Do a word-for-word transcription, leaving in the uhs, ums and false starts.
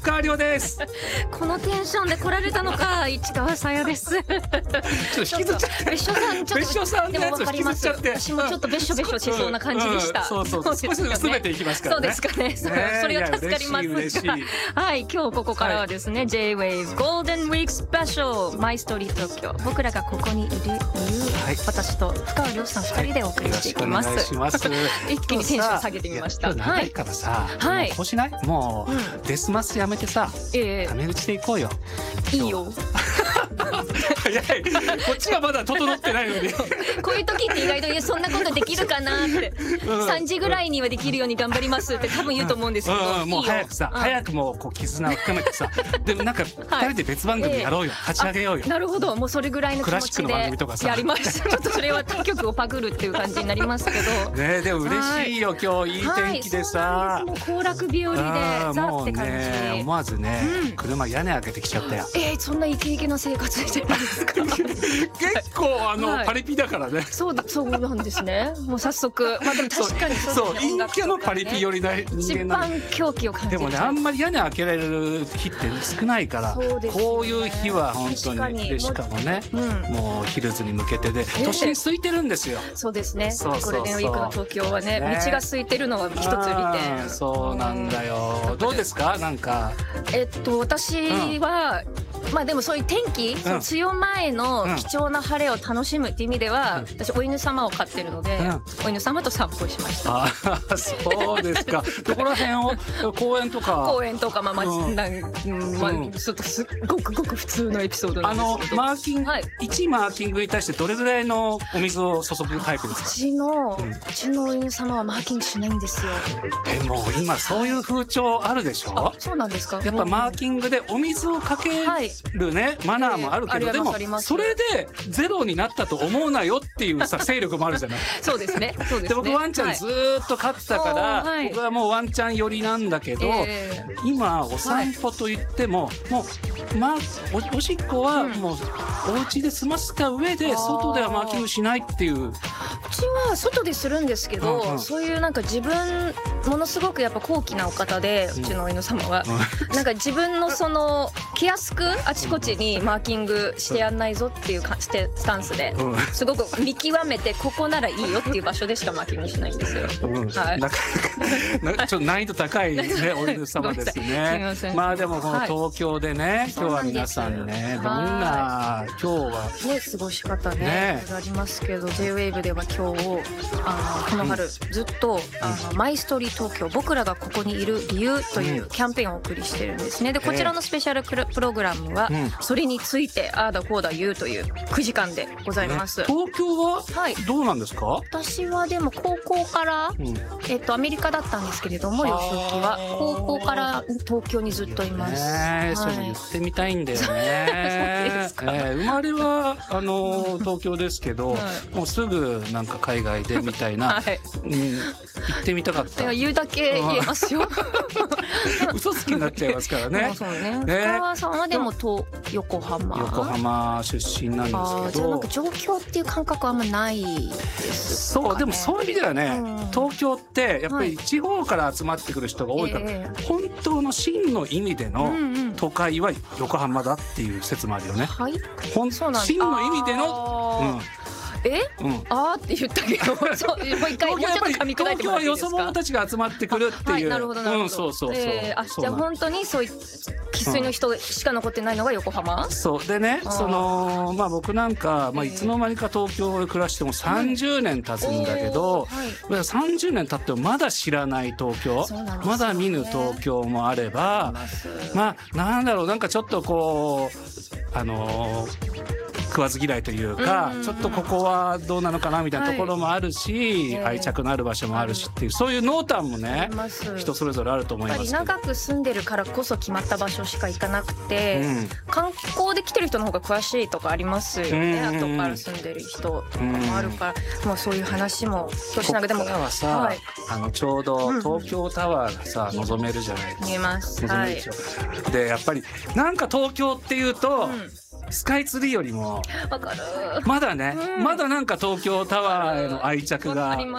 川亮です。 このテンションで来られたのか、市川さやです。ちょっと引きずっちゃって、 別所さんちょっと別所さんのやつを引きずっちゃって、 私もちょっと別所別所しそうな感じでした。 そうそうそう、少し薄めていきますからね。 そうですかね。それは助かりますが、はい、今日ここからはですね、J-Wave Golden Week Special My Story Tokyo、僕らがここにいる理由、私と深川亮さん二人でお送りしていきます。一気にテンション下げてみました。 長いからさ、こうしない？もうデスマスやめてさ、タメ口でいこうよ。 いいよ。 早い。こっちはまだ整ってないのに。 こういう時って意外といやそんなことできるかなって、さんじぐらいにはできるように頑張りますって多分言うと思うんですけど、 もう早くさ、早くもうこう絆を深めてさ、でもなんか二人で別番組やろうよ、立ち上げようよ。 なるほど、もうそれぐらいの気持ちでやります。ちょっとそれは他局をパクるっていう感じになりますけど。 ね、でも嬉しいよ、今日いい天気でさ。 もう行楽日和でザって感じ。 思わずね、車屋根開けてきちゃったよ。 え、そんなイケイケな生活してるんですか？ 結構あのパリピだからね。 そうだ、そうなんですね。もう早速、まあでも確かにそう、陰キャのパリピ寄りな人間なんで。一番狂気を感じる。 でもね、あんまり屋根開けられる日って少ないから、こういう日は本当にで、しかもね、もうヒルズに向けてで都心空いてるんですよ。 そうですね。ゴールデンウィークの東京はね、道が空いてるのは一つ利点。 そうなんだよ。どうですか、なんか。 えっと私は。まあでもそういう天気、その梅雨前の貴重な晴れを楽しむっていう意味では、私お犬様を飼ってるので、お犬様と散歩しました。 ああ、そうですか。どこら辺を公園とか。 公園とか、まあまあ、なんまあちょっとすっごくごく普通のエピソードなんですけど。 あのマーキング、一マーキングに対してどれぐらいのお水を注ぐタイプですか。 うちのうちのお犬様はマーキングしないんですよ。 え、もう今そういう風潮あるでしょ。 そうなんですか。 やっぱマーキングでお水をかけるね、マナーもあるけど、でもそれでゼロになったと思うなよっていうさ勢力もあるじゃない。 そうですね。そうですね。 で僕ワンちゃんずーっと飼ってたから、僕はもうワンちゃん寄りなんだけど、今お散歩といってももうまあおおしっこはもうお家で済ませた上で外ではマーキングしないっていう。 うちは外でするんですけど、そういうなんか自分ものすごくやっぱ高貴なお方で、うちのお犬様はなんか自分のその気安くあちこちにマーキングしてやんないぞっていうかしてスタンスですごく見極めて、ここならいいよっていう場所でしかマーキングしないんですよ。はい。 なかなかちょっと難易度高いねお犬様ですね。まあでもこの東京でね、今日は皆さんね、どんな今日はね過ごし方ねありますけど、 ジェイウェーブ では今日あのこの春ずっとあのマイストーリー東京、僕らがここにいる理由というキャンペーンをお送りしてるんですね。でこちらのスペシャルプログラムはそれについてああだこうだ言うというくじかんでございます。 東京はどうなんですか。 私はでも高校からえっとアメリカだったんですけれども、幼少期は高校から東京にずっといます。 それ言ってみたいんだよね。生まれはあの東京ですけど、もうすぐなんか海外でみたいな、うん、行ってみたかった。 言うだけ言えますよ。 嘘つきになっちゃいますからね。 そうね。深川さんはでもと横浜。 横浜出身なんですけど。 なんか上京っていう感覚はあんまないですかね。 そう、でもそういう意味ではね、東京ってやっぱり地方から集まってくる人が多いから、本当の真の意味での都会は横浜だっていう説もあるよね。はい。真の意味での。 え、うん、あーって言ったけど、そうもう一回もうちょっと噛み砕いてもらっていいですか。東京はよそ者たちが集まってくるっていう。 なるほどなるほど。 そうそうそう。 あ、じゃあ本当にそういう生粋の人しか残ってないのが横浜。 そうでね、そのまあ僕なんかまあいつの間にか東京で暮らしてもさんじゅうねん経つんだけど、さんじゅうねん経ってもまだ知らない東京、まだ見ぬ東京もあれば、まあなんだろう、なんかちょっとこうあの。食わず嫌いというか、ちょっとここはどうなのかなみたいなところもあるし、愛着のある場所もあるしっていう、そういう濃淡もね人それぞれあると思いますけど、 やっぱり長く住んでるからこそ決まった場所しか行かなくて、観光で来てる人の方が詳しいとかありますよね。後から住んでる人とかもあるから、もうそういう話もとしながら。でもここからはさ、あのちょうど東京タワーがさ望めるじゃないですか。 見えます。 でやっぱりなんか東京っていうとスカイツリーよりもまだね、まだなんか東京タワーへの愛着が